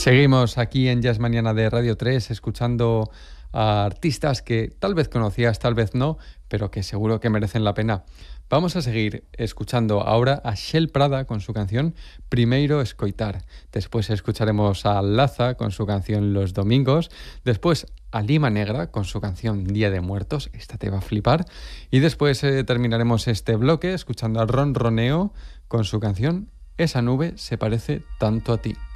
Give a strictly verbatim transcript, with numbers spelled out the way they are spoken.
Seguimos aquí en Jazz Mañana de Radio tres escuchando a artistas que tal vez conocías, tal vez no, pero que seguro que merecen la pena. Vamos a seguir escuchando ahora a Shell Prada con su canción Primeiro Escoitar. Después escucharemos a Laza con su canción Los Domingos. Después a Lima Negra con su canción Día de Muertos. Esta te va a flipar. Y después eh, terminaremos este bloque escuchando a Ron Roneo con su canción Esa nube se parece tanto a ti.